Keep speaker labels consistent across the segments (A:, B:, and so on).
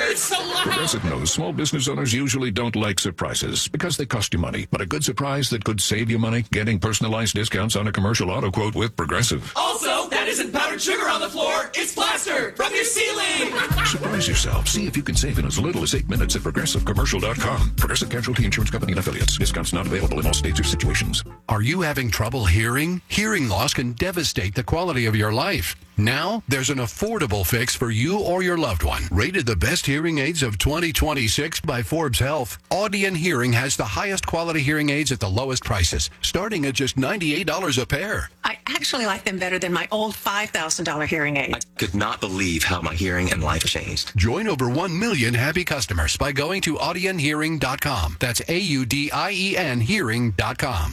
A: It's so loud.
B: Progressive knows small business owners usually don't like surprises because they cost you money. But a good surprise that could save you money? Getting personalized discounts on a commercial auto quote with Progressive.
A: Also, that isn't powdered sugar on the floor. It's plaster from your ceiling.
B: Surprise yourself. See if you can save in as little as 8 minutes at ProgressiveCommercial.com. Progressive Casualty Insurance Company and Affiliates. Discounts not available in all states or situations.
C: Are you having trouble hearing? Hearing loss can devastate the quality of your life. Now, there's an affordable fix for you or your loved one. Rated the best hearing aids of 2026 by Forbes Health, Audion Hearing has the highest quality hearing aids at the lowest prices, starting at just $98 a pair.
D: I actually like them better than my old $5,000 hearing aid.
E: I could not believe how my hearing and life changed.
C: Join over 1 million happy customers by going to audionhearing.com. That's AUDIEN hearing.com.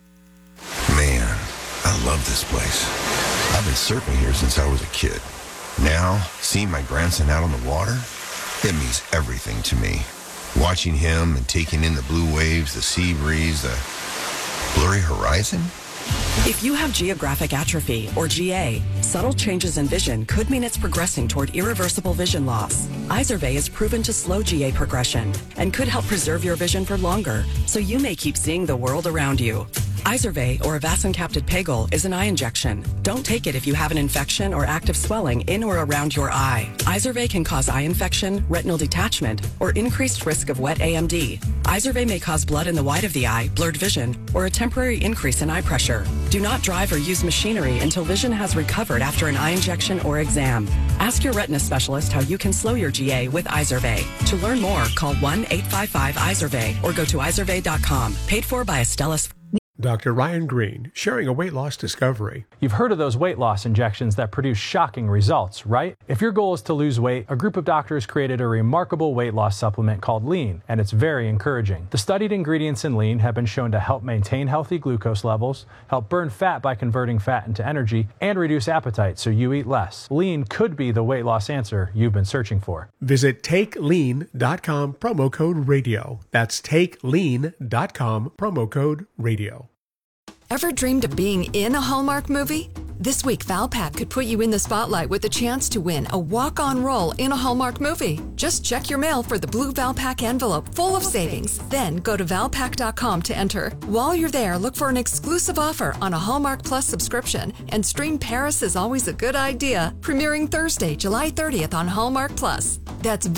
F: Man, I love this place. I've been surfing here since I was a kid. Now, seeing my grandson out on the water, it means everything to me. Watching him and taking in the blue waves, the sea breeze, the blurry horizon.
G: If you have geographic atrophy, or GA, subtle changes in vision could mean it's progressing toward irreversible vision loss. Izervay is proven to slow GA progression and could help preserve your vision for longer, so you may keep seeing the world around you. Izervay, or avacincaptad pegol, is an eye injection. Don't take it if you have an infection or active swelling in or around your eye. Izervay can cause eye infection, retinal detachment, or increased risk of wet AMD. Izervay may cause blood in the white of the eye, blurred vision, or a temporary increase in eye pressure. Do not drive or use machinery until vision has recovered after an eye injection or exam. Ask your retina specialist how you can slow your GA with Izervay. To learn more, call 1-855-IZERVAY or go to izervay.com. Paid for by Astellas.
H: Dr. Ryan Green, sharing a weight loss discovery.
I: You've heard of those weight loss injections that produce shocking results, right? If your goal is to lose weight, a group of doctors created a remarkable weight loss supplement called Lean, and it's very encouraging. The studied ingredients in Lean have been shown to help maintain healthy glucose levels, help burn fat by converting fat into energy, and reduce appetite so you eat less. Lean could be the weight loss answer you've been searching for.
H: Visit TakeLean.com, promo code radio. That's TakeLean.com, promo code radio.
J: Ever dreamed of being in a Hallmark movie? This week, Valpak could put you in the spotlight with a chance to win a walk-on role in a Hallmark movie. Just check your mail for the blue Valpak envelope full of savings. Then go to Valpak.com to enter. While you're there, look for an exclusive offer on a Hallmark Plus subscription and stream Paris is Always a Good Idea, premiering Thursday, July 30th on Hallmark Plus. That's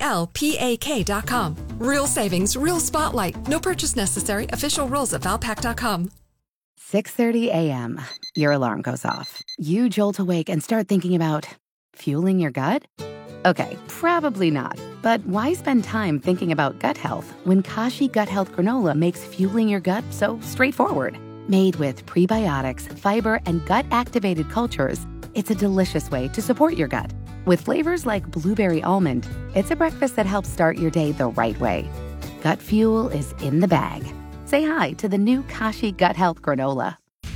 J: VALPAK.com. Real savings, real spotlight. No purchase necessary. Official rules at Valpak.com.
K: 6:30 a.m. Your alarm goes off. You jolt awake and start thinking about fueling your gut? Okay, probably not. But why spend time thinking about gut health when Kashi Gut Health Granola makes fueling your gut so straightforward? Made with prebiotics, fiber, and gut-activated cultures, it's a delicious way to support your gut. With flavors like blueberry almond, it's a breakfast that helps start your day the right way. Gut fuel is in the bag. Say hi to the new Kashi Gut Health Granola.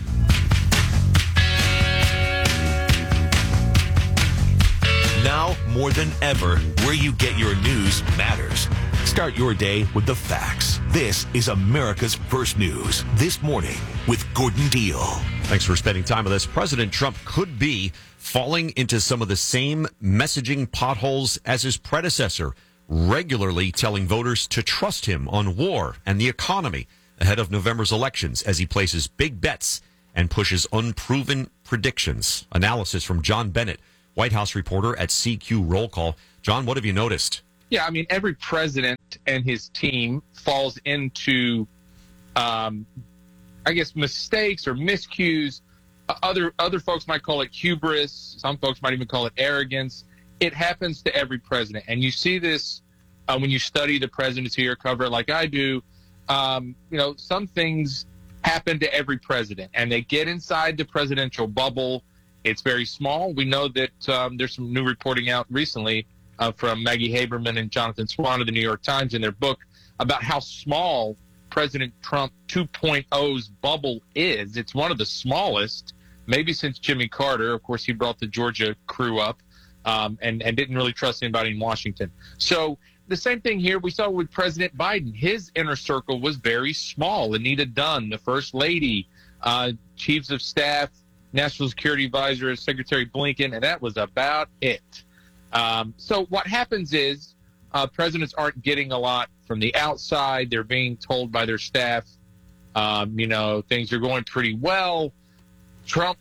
L: Now, more than ever, where you get your news matters. Start your day with the facts. This is America's First News. This morning with Gordon Deal.
M: Thanks for spending time with us. President Trump could be falling into some of the same messaging potholes as his predecessor, regularly telling voters to trust him on war and the economy ahead of November's elections as he places big bets and pushes unproven predictions. Analysis from John Bennett, White House reporter at CQ Roll Call. John, what have you noticed?
N: Yeah, I mean, every president and his team falls into, I guess, mistakes or miscues. Other folks might call it hubris. Some folks might even call it arrogance. It happens to every president. And you see this when you study the presidency or cover it like I do. Some things happen to every president, and they get inside the presidential bubble. It's very small. We know that there's some new reporting out recently from Maggie Haberman and Jonathan Swan of the New York Times in their book about how small President Trump 2.0's bubble is. It's one of the smallest, maybe since Jimmy Carter. Of course, he brought the Georgia crew up and didn't really trust anybody in Washington. So the same thing here we saw with President Biden. His inner circle was very small. Anita Dunn, the First Lady, chiefs of staff, National Security Advisor, Secretary Blinken, and that was about it. So what happens is presidents aren't getting a lot from the outside. They're being told by their staff, things are going pretty well. Trump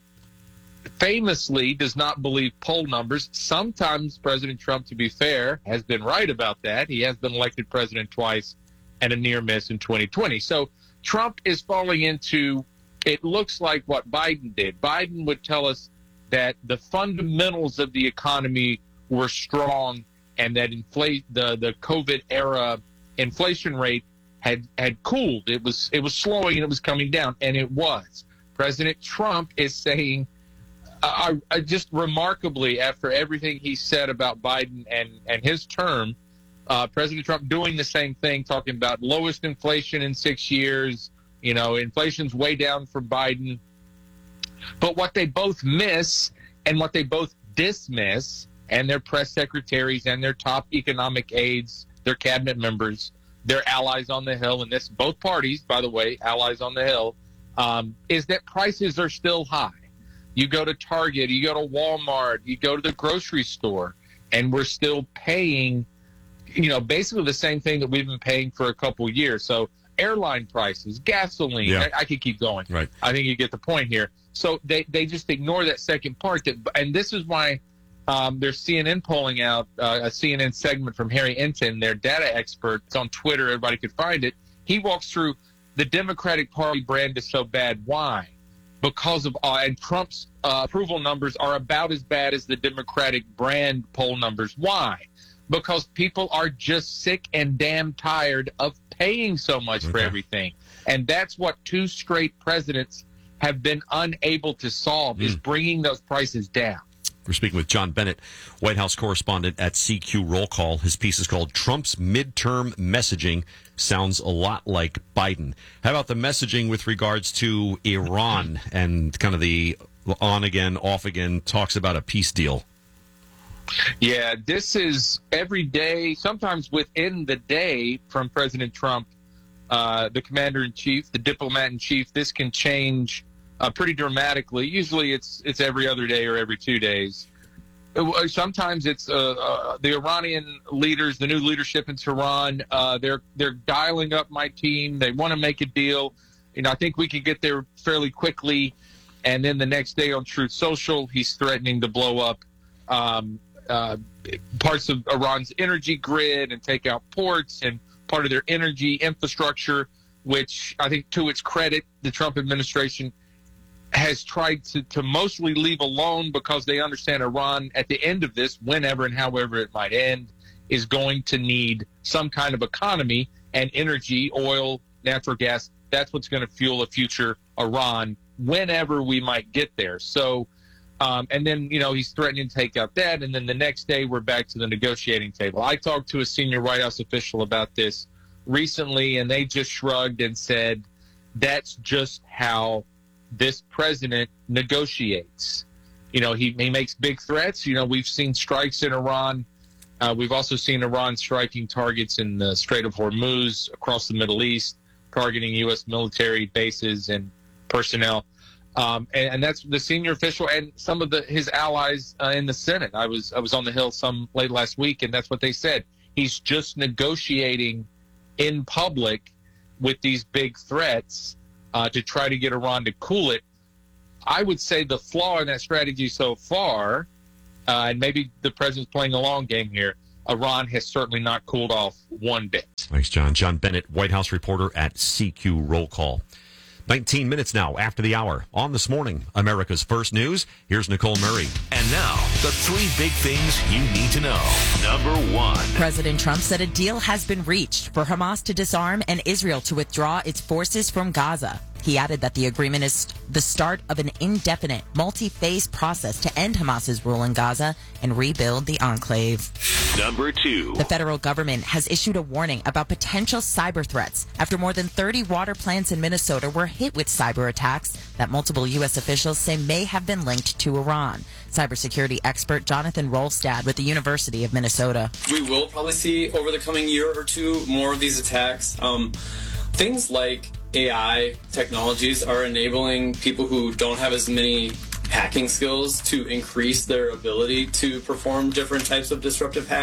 N: famously does not believe poll numbers. Sometimes President Trump, to be fair, has been right about that. He has been elected president twice and a near miss in 2020. So Trump is falling into, it looks like what Biden did. Biden would tell us that the fundamentals of the economy were strong and that the COVID era inflation rate had cooled. It was slowing and it was coming down, and it was. President Trump is saying, just remarkably, after everything he said about Biden and his term, President Trump doing the same thing, talking about lowest inflation in 6 years. Inflation's way down for Biden. But what they both miss and what they both dismiss, and their press secretaries and their top economic aides, their cabinet members, their allies on the Hill, and this both parties, by the way, allies on the Hill, is that prices are still high. You go to Target, you go to Walmart, you go to the grocery store, and we're still paying, basically the same thing that we've been paying for a couple of years. So airline prices, gasoline, I could keep going.
M: Right.
N: I think you get the point here. So they just ignore that second part. And this is why there's CNN polling out a CNN segment from Harry Enton, their data expert. It's on Twitter. Everybody could find it. He walks through the Democratic Party brand is so bad. Why? Because of and Trump's approval numbers are about as bad as the Democratic brand poll numbers. Why? Because people are just sick and damn tired of paying so much for everything. And that's what two straight presidents have been unable to solve, is bringing those prices down.
M: We're speaking with John Bennett, White House correspondent at CQ Roll Call. His piece is called Trump's Midterm Messaging Sounds a Lot Like Biden. How about the messaging with regards to Iran and kind of the on again, off again, talks about a peace deal?
N: Yeah, this is every day, sometimes within the day from President Trump, the commander-in-chief, the diplomat-in-chief. This can change pretty dramatically. Usually it's every other day or every 2 days. Sometimes it's the Iranian leaders, the new leadership in Tehran. They're dialing up my team. They want to make a deal. I think we can get there fairly quickly. And then the next day on Truth Social, he's threatening to blow up parts of Iran's energy grid and take out ports and part of their energy infrastructure, which I think, to its credit, the Trump administration has tried to mostly leave alone, because they understand Iran, at the end of this, whenever and however it might end, is going to need some kind of economy and energy, oil, natural gas. That's what's going to fuel a future Iran whenever we might get there. So, and then, he's threatening to take out that. And then the next day, we're back to the negotiating table. I talked to a senior White House official about this recently, and they just shrugged and said, that's just how this president negotiates. He makes big threats. We've seen strikes in Iran. We've also seen Iran striking targets in the Strait of Hormuz, across the Middle East, targeting U.S. military bases and personnel. And that's the senior official and some of his allies in the Senate. I was on the Hill late last week, and that's what they said. He's just negotiating in public with these big threats to try to get Iran to cool it. I would say the flaw in that strategy so far, and maybe the president's playing a long game here, Iran has certainly not cooled off one bit.
M: Thanks, John. John Bennett, White House reporter at CQ Roll Call. 19 minutes now after the hour. On This Morning, America's First News, here's Nicole Murray.
L: And now, the three big things you need to know. Number one.
O: President Trump said a deal has been reached for Hamas to disarm and Israel to withdraw its forces from Gaza. He added that the agreement is the start of an indefinite, multi-phase process to end Hamas's rule in Gaza and rebuild the enclave.
L: Number two.
O: The federal government has issued a warning about potential cyber threats after more than 30 water plants in Minnesota were hit with cyber attacks that multiple U.S. officials say may have been linked to Iran. Cybersecurity expert Jonathan Rolstad with the University of Minnesota.
P: We will probably see over the coming year or two more of these attacks. Things like AI technologies are enabling people who don't have as many hacking skills to increase their ability to perform different types of disruptive hacks.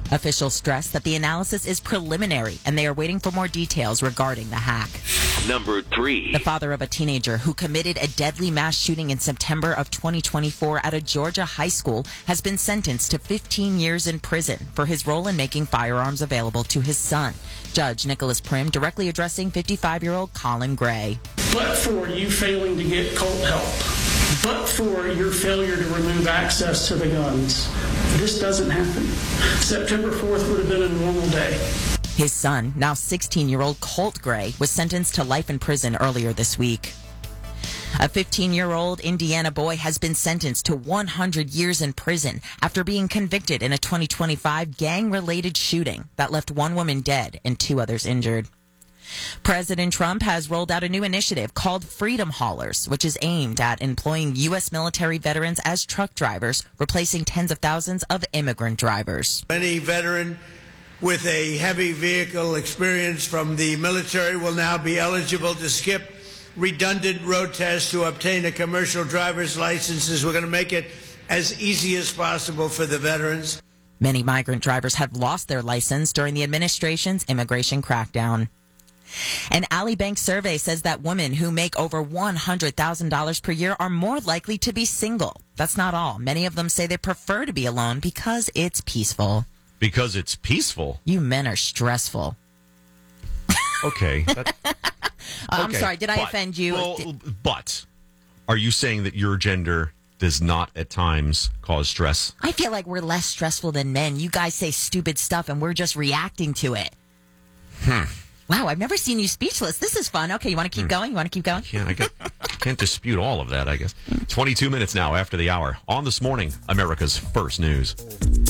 O: Officials stress that the analysis is preliminary and they are waiting for more details regarding the hack.
L: Number 3.
O: The father of a teenager who committed a deadly mass shooting in September of 2024 at a Georgia high school has been sentenced to 15 years in prison for his role in making firearms available to his son. Judge Nicholas Prim directly addressing 55-year-old Colin Gray.
Q: But for you failing to get cult help, but for your failure to remove access to the guns, this doesn't happen. September 4th would have been a normal day.
O: His son, now 16-year-old Colt Gray, was sentenced to life in prison earlier this week. A 15-year-old Indiana boy has been sentenced to 100 years in prison after being convicted in a 2025 gang-related shooting that left one woman dead and 2 others injured. President Trump has rolled out a new initiative called Freedom Haulers, which is aimed at employing U.S. military veterans as truck drivers, replacing tens of thousands of immigrant drivers.
R: Any veteran with a heavy vehicle experience from the military will now be eligible to skip redundant road tests to obtain a commercial driver's license. We're going to make it as easy as possible for the veterans.
O: Many migrant drivers have lost their license during the administration's immigration crackdown. An Ally Bank survey says that women who make over $100,000 per year are more likely to be single. That's not all. Many of them say they prefer to be alone because it's peaceful.
M: Because it's peaceful?
O: You men are stressful.
M: Okay.
O: I'm sorry, did I offend you?
M: Well, but are you saying that your gender does not at times cause stress?
O: I feel like we're less stressful than men. You guys say stupid stuff and we're just reacting to it. Wow, I've never seen you speechless. This is fun. Okay, you want to keep going?
M: Yeah, I can't dispute all of that, I guess. 22 minutes now after the hour. On This Morning, America's First News.